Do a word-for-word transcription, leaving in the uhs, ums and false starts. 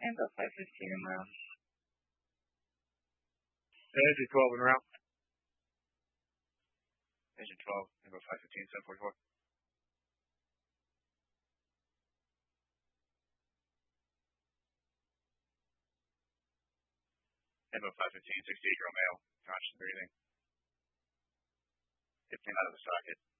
about five fifteen in route. Engine twelve in route. Engine twelve, about five fifteen, seven forty-four. About five fifteen, sixty-eight, Romeo, conscious breathing. fifteen out of the socket.